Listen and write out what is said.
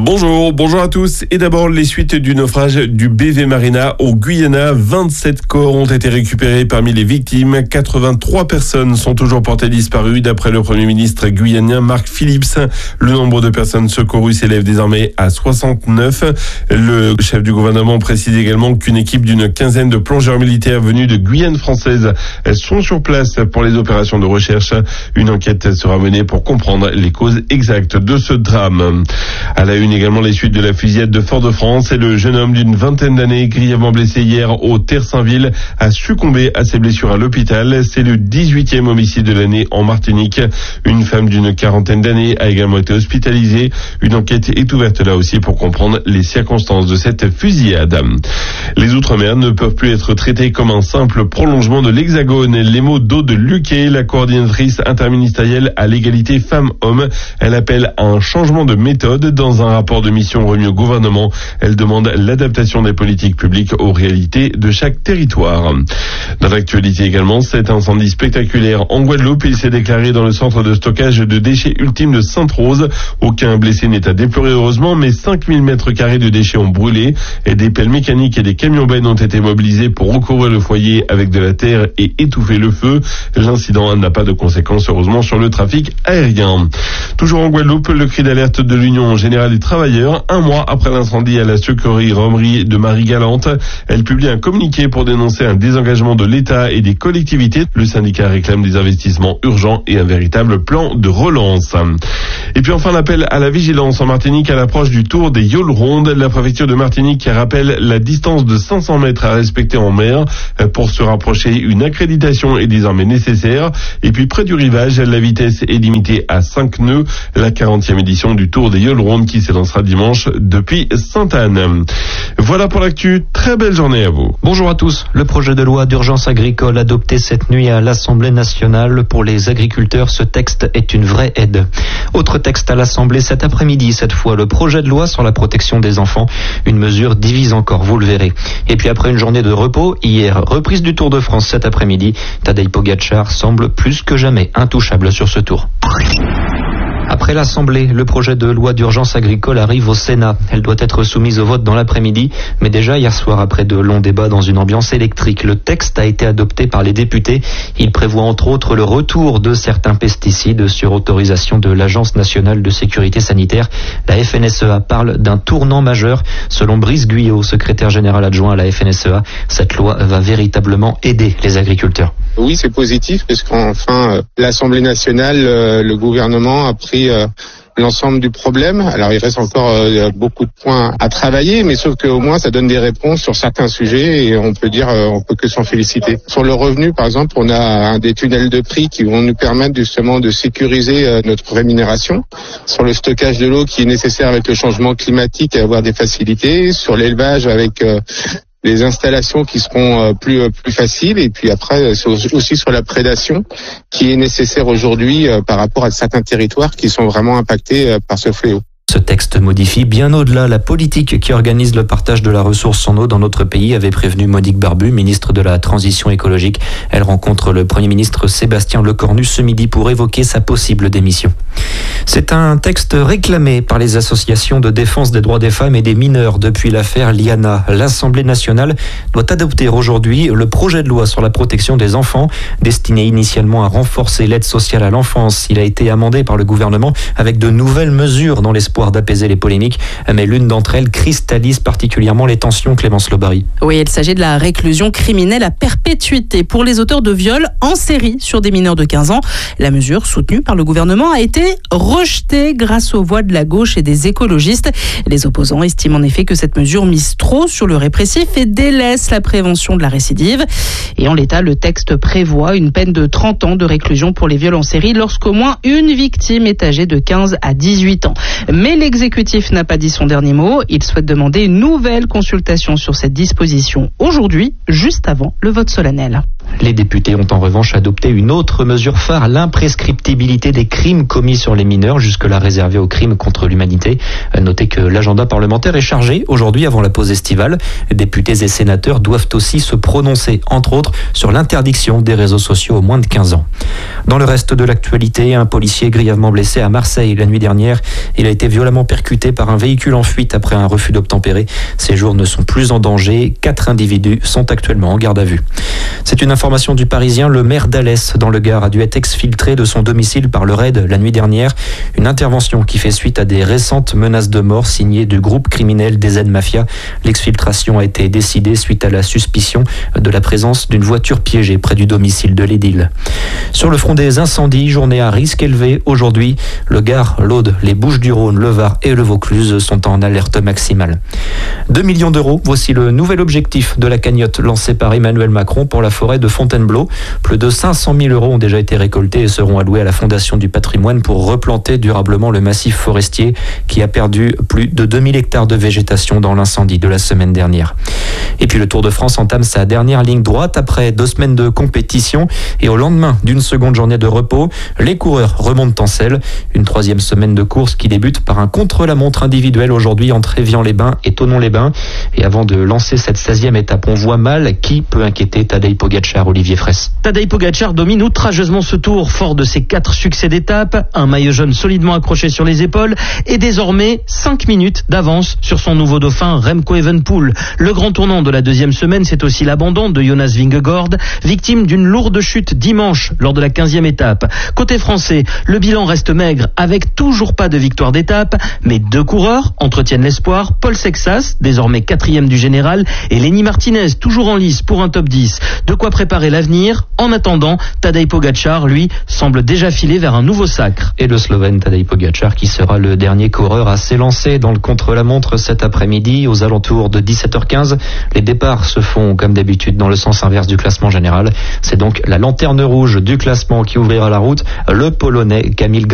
Bonjour à tous. Et d'abord, les suites du naufrage du BV Marina au Guyana. 27 corps ont été récupérés parmi les victimes. 83 personnes sont toujours portées disparues d'après le Premier ministre guyanien Mark Phillips. Le nombre de personnes secourues s'élève désormais à 69. Le chef du gouvernement précise également qu'une équipe d'une quinzaine de plongeurs militaires venus de Guyane française sont sur place pour les opérations de recherche. Une enquête sera menée pour comprendre les causes exactes de ce drame. À la une également les suites de la fusillade de Fort-de-France et le jeune homme d'une vingtaine d'années grièvement blessé hier au Terre-Saint-Ville a succombé à ses blessures à l'hôpital. C'est le 18e homicide de l'année en Martinique. Une femme d'une quarantaine d'années a également été hospitalisée. Une enquête est ouverte là aussi pour comprendre les circonstances de cette fusillade. Les Outre-mer ne peuvent plus être traités comme un simple prolongement de l'Hexagone. Les mots d'Aude Luquet, la coordinatrice interministérielle à l'égalité femmes-hommes. Elle appelle à un changement de méthode. Dans un rapport de mission remis au gouvernement, elle demande l'adaptation des politiques publiques aux réalités de chaque territoire. Dans l'actualité également, cet incendie spectaculaire en Guadeloupe, il s'est déclaré dans le centre de stockage de déchets ultime de Sainte-Rose. Aucun blessé n'est à déplorer heureusement, mais 5000 mètres carrés de déchets ont brûlé et des pelles mécaniques et des camions-bennes ont été mobilisés pour recouvrir le foyer avec de la terre et étouffer le feu. L'incident n'a pas de conséquences heureusement sur le trafic aérien. Toujours en Guadeloupe, le cri d'alerte de l'Union générale des travailleurs, un mois après l'incendie à la sucrerie-romerie de Marie-Galante. Elle publie un communiqué pour dénoncer un désengagement de l'État et des collectivités. Le syndicat réclame des investissements urgents et un véritable plan de relance. Et puis enfin l'appel à la vigilance en Martinique à l'approche du tour des Yoles Rondes. La préfecture de Martinique rappelle la distance de 500 mètres à respecter en mer. Pour se rapprocher, une accréditation est désormais nécessaire. Et puis près du rivage, la vitesse est limitée à 5 nœuds. La 40e édition du tour des Yoles Rondes qui s'élancera dimanche depuis Sainte-Anne. Voilà pour l'actu. Très belle journée à vous. Bonjour à tous. Le projet de loi d'urgence agricole adopté cette nuit à l'Assemblée nationale pour les agriculteurs, ce texte est une vraie aide. Autre texte à l'Assemblée cet après-midi, cette fois le projet de loi sur la protection des enfants. Une mesure divise encore, vous le verrez. Et puis après une journée de repos, hier, reprise du Tour de France cet après-midi, Tadej Pogačar semble plus que jamais intouchable sur ce tour. Après l'Assemblée, le projet de loi d'urgence agricole arrive au Sénat. Elle doit être soumise au vote dans l'après-midi, mais déjà hier soir, après de longs débats dans une ambiance électrique, le texte a été adopté par les députés. Il prévoit entre autres le retour de certains pesticides sur autorisation de l'Agence nationale de sécurité sanitaire. La FNSEA parle d'un tournant majeur. Selon Brice Guyot, secrétaire général adjoint à la FNSEA, cette loi va véritablement aider les agriculteurs. Oui, c'est positif parce qu'enfin, l'Assemblée nationale, le gouvernement a pris l'ensemble du problème. Alors il reste encore beaucoup de points à travailler, mais sauf qu'au moins ça donne des réponses sur certains sujets et on peut que s'en féliciter. Sur le revenu, par exemple, on a des tunnels de prix qui vont nous permettre justement de sécuriser notre rémunération. Sur le stockage de l'eau qui est nécessaire avec le changement climatique, avoir des facilités. Sur l'élevage avec les installations qui seront plus faciles, et puis après aussi sur la prédation qui est nécessaire aujourd'hui par rapport à certains territoires qui sont vraiment impactés par ce fléau. Ce texte modifie bien au-delà la politique qui organise le partage de la ressource en eau dans notre pays, avait prévenu Monique Barbu, ministre de la Transition écologique. Elle rencontre le Premier ministre Sébastien Lecornu ce midi pour évoquer sa possible démission. C'est un texte réclamé par les associations de défense des droits des femmes et des mineurs depuis l'affaire Liana. L'Assemblée nationale doit adopter aujourd'hui le projet de loi sur la protection des enfants, destiné initialement à renforcer l'aide sociale à l'enfance. Il a été amendé par le gouvernement avec de nouvelles mesures dans l'espoir d'apaiser les polémiques, mais l'une d'entre elles cristallise particulièrement les tensions. Clémence Lobary. Oui, il s'agit de la réclusion criminelle à perpétuité pour les auteurs de viols en série sur des mineurs de 15 ans. La mesure, soutenue par le gouvernement, a été rejetée grâce aux voix de la gauche et des écologistes. Les opposants estiment en effet que cette mesure mise trop sur le répressif et délaisse la prévention de la récidive. Et en l'état, le texte prévoit une peine de 30 ans de réclusion pour les viols en série lorsqu'au moins une victime est âgée de 15 à 18 ans. Mais l'exécutif n'a pas dit son dernier mot. Il souhaite demander une nouvelle consultation sur cette disposition aujourd'hui, juste avant le vote solennel. Les députés ont en revanche adopté une autre mesure phare, l'imprescriptibilité des crimes commis sur les mineurs, jusque-là réservée aux crimes contre l'humanité. Notez que l'agenda parlementaire est chargé aujourd'hui avant la pause estivale. Députés et sénateurs doivent aussi se prononcer, entre autres, sur l'interdiction des réseaux sociaux aux moins de 15 ans. Dans le reste de l'actualité, un policier grièvement blessé à Marseille la nuit dernière. Il a été violemment percuté par un véhicule en fuite après un refus d'obtempérer. Ses jours ne sont plus en danger. 4 individus sont actuellement en garde à vue. C'est une information du Parisien. Le maire d'Alès, dans le Gard, a dû être exfiltré de son domicile par le raid la nuit dernière. Une intervention qui fait suite à des récentes menaces de mort signées du groupe criminel DZ Mafia. L'exfiltration a été décidée suite à la suspicion de la présence d'une voiture piégée près du domicile de l'édile. Sur le front des incendies, journée à risque élevé aujourd'hui. Le Gard, l'Aude, les Bouches-du-Rhône, le Var et le Vaucluse sont en alerte maximale. 2 millions d'euros, voici le nouvel objectif de la cagnotte lancée par Emmanuel Macron pour la forêt de Fontainebleau. Plus de 500 000 euros ont déjà été récoltés et seront alloués à la Fondation du patrimoine pour replanter durablement le massif forestier qui a perdu plus de 2000 hectares de végétation dans l'incendie de la semaine dernière. Et puis le Tour de France entame sa dernière ligne droite après 2 semaines de compétition et au lendemain d'une seconde journée de repos, les coureurs remontent en selle. Une 3e semaine de course qui débute par un contre-la-montre individuel aujourd'hui entre Évian-les-Bains et Thonon-les-Bains. Et avant de lancer cette 16e étape, on voit mal qui peut inquiéter Tadej Pogačar, Olivier Fraisse. Tadej Pogačar domine outrageusement ce tour, fort de ses 4 succès d'étape, un maillot jaune solidement accroché sur les épaules et désormais 5 minutes d'avance sur son nouveau dauphin Remco Evenepoel. Le grand tournant de la 2e semaine, c'est aussi l'abandon de Jonas Vingegaard, victime d'une lourde chute dimanche lors de la 15e étape. Côté français, le bilan reste maigre avec toujours pas de victoire d'étape, mais 2 coureurs entretiennent l'espoir. Paul Sexas, désormais 4e du général, et Lenny Martinez, toujours en lice pour un top 10. De quoi préparer l'avenir. En attendant, Tadej Pogačar, lui, semble déjà filer vers un nouveau sacre. Et le Slovène Tadej Pogačar qui sera le dernier coureur à s'élancer dans le contre-la-montre cet après-midi aux alentours de 17h15. Les départs se font comme d'habitude dans le sens inverse du classement général. C'est donc la lanterne rouge du classement qui ouvrira la route. Le Polonais Kamil